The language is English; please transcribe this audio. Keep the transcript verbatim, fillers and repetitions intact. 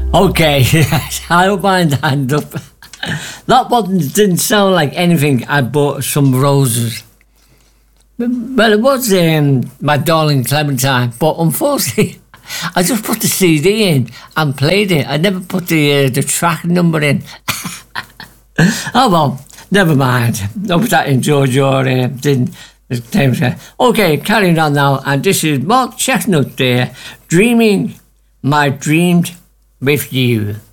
Okay, I hope I lined up. That one didn't sound like anything. I bought some roses. Well, it was um, My Darling Clementine, but unfortunately, I just put the C D in and played it. I never put the uh, the track number in. Oh well, never mind. Hope that enjoyed your uh, didn't. Okay, carrying on now, and this is Mark Chestnut there, Dreaming My Dreams with You.